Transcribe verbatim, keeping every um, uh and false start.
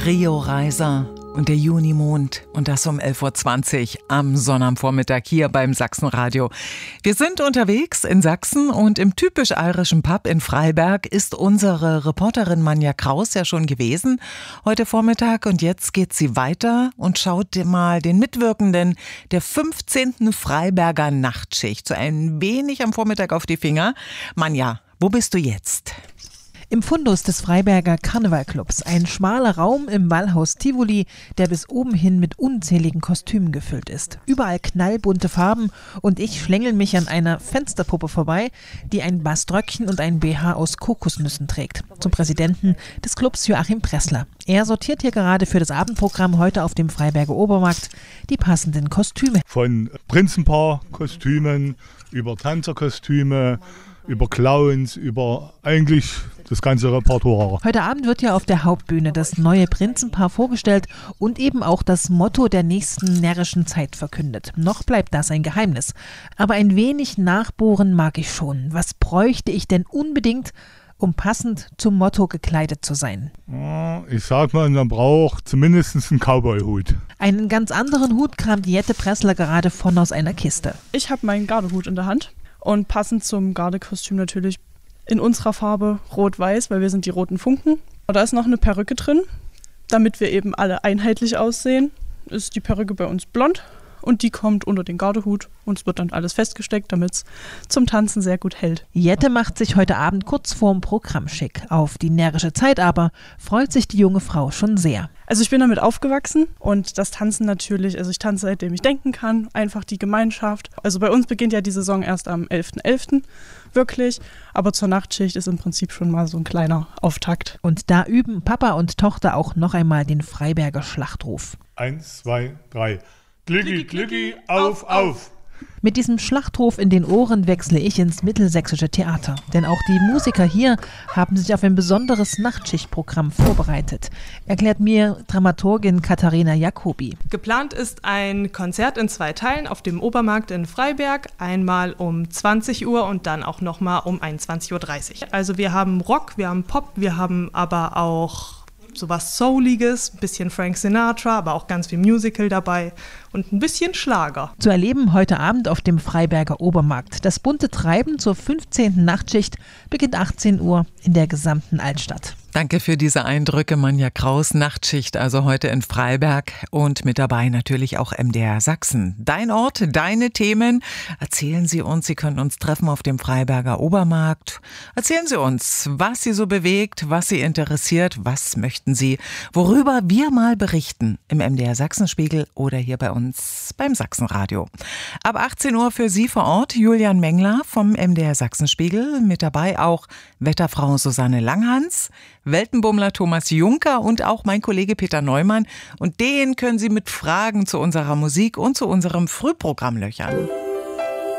Rio Reiser und der Junimond und das um elf Uhr zwanzig am Sonnabendvormittag hier beim Sachsenradio. Wir sind unterwegs in Sachsen und im typisch irischen Pub in Freiberg ist unsere Reporterin Manja Kraus ja schon gewesen heute Vormittag und jetzt geht sie weiter und schaut mal den Mitwirkenden der fünfzehnten Freiberger Nachtschicht so ein wenig am Vormittag auf die Finger. Manja, wo bist du jetzt? Im Fundus des Freiberger Karnevalclubs, ein schmaler Raum im Wallhaus Tivoli, der bis oben hin mit unzähligen Kostümen gefüllt ist. Überall knallbunte Farben und ich schlängel mich an einer Fensterpuppe vorbei, die ein Baströckchen und ein B H aus Kokosnüssen trägt. Zum Präsidenten des Clubs Joachim Pressler. Er sortiert hier gerade für das Abendprogramm heute auf dem Freiberger Obermarkt die passenden Kostüme. Von Prinzenpaar-Kostümen über Tänzerkostüme, über Clowns, über eigentlich das ganze Repertoire. Heute Abend wird ja auf der Hauptbühne das neue Prinzenpaar vorgestellt und eben auch das Motto der nächsten närrischen Zeit verkündet. Noch bleibt das ein Geheimnis. Aber ein wenig nachbohren mag ich schon. Was bräuchte ich denn unbedingt, um passend zum Motto gekleidet zu sein? Ich sag mal, man braucht zumindest einen Cowboy-Hut. Einen ganz anderen Hut kramt Jette Pressler gerade von aus einer Kiste. Ich habe meinen Gardehut in der Hand und passend zum Gardekostüm natürlich in unserer Farbe rot-weiß, weil wir sind die roten Funken. Da ist noch eine Perücke drin, damit wir eben alle einheitlich aussehen. Ist die Perücke bei uns blond und die kommt unter den Gardehut und es wird dann alles festgesteckt, damit es zum Tanzen sehr gut hält. Jette macht sich heute Abend kurz vorm Programm schick. Auf die närrische Zeit aber freut sich die junge Frau schon sehr. Also ich bin damit aufgewachsen und das Tanzen natürlich, also ich tanze seitdem ich denken kann, einfach die Gemeinschaft. Also bei uns beginnt ja die Saison erst am elften elften wirklich, aber zur Nachtschicht ist im Prinzip schon mal so ein kleiner Auftakt. Und da üben Papa und Tochter auch noch einmal den Freiberger Schlachtruf. Eins, zwei, drei. Glücki, Glücki, auf, auf! Mit diesem Schlachtruf in den Ohren wechsle ich ins mittelsächsische Theater. Denn auch die Musiker hier haben sich auf ein besonderes Nachtschichtprogramm vorbereitet, erklärt mir Dramaturgin Katharina Jacobi. Geplant ist ein Konzert in zwei Teilen auf dem Obermarkt in Freiberg. Einmal um zwanzig Uhr und dann auch nochmal um einundzwanzig Uhr dreißig. Also wir haben Rock, wir haben Pop, wir haben aber auch sowas Souliges, ein bisschen Frank Sinatra, aber auch ganz viel Musical dabei und ein bisschen Schlager. Zu erleben heute Abend auf dem Freiberger Obermarkt. Das bunte Treiben zur fünfzehnten Nachtschicht beginnt achtzehn Uhr in der gesamten Altstadt. Danke für diese Eindrücke, Manja Kraus. Nachtschicht also heute in Freiberg und mit dabei natürlich auch M D R Sachsen. Dein Ort, deine Themen. Erzählen Sie uns, Sie können uns treffen auf dem Freiberger Obermarkt. Erzählen Sie uns, was Sie so bewegt, was Sie interessiert, was möchten Sie, worüber wir mal berichten im M D R Sachsenspiegel oder hier bei uns beim Sachsenradio. Ab achtzehn Uhr für Sie vor Ort Julian Mengler vom M D R Sachsenspiegel. Mit dabei auch Wetterfrau Susanne Langhans, Weltenbummler Thomas Juncker und auch mein Kollege Peter Neumann. Und den können Sie mit Fragen zu unserer Musik und zu unserem Frühprogramm löchern.